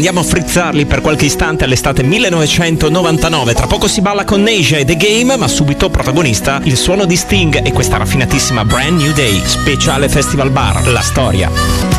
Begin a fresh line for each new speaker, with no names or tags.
Andiamo a frizzarli per qualche istante all'estate 1999. Tra poco si balla con Neige e The Game, ma subito protagonista il suono di Sting e questa raffinatissima Brand New Day, speciale Festival Bar, la storia.